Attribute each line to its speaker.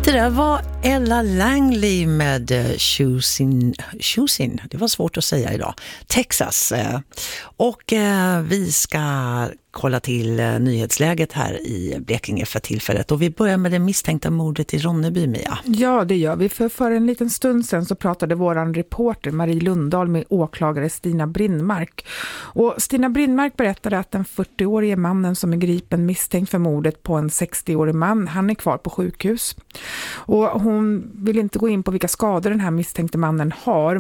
Speaker 1: Det där var Ella Langley med Choosing. Det var svårt att säga idag. Texas. Och vi ska kolla till nyhetsläget här i Blekinge för tillfället. Och vi börjar med det misstänkta mordet i Ronneby, Mia.
Speaker 2: Ja, det gör vi. För en liten stund sedan så pratade våran reporter Marie Lundahl med åklagare Stina Brindmark. Och Stina Brindmark berättade att den 40-årige mannen som är gripen misstänkt för mordet på en 60-årig man, han är kvar på sjukhus. Och hon vill inte gå in på vilka skador den här misstänkte mannen har,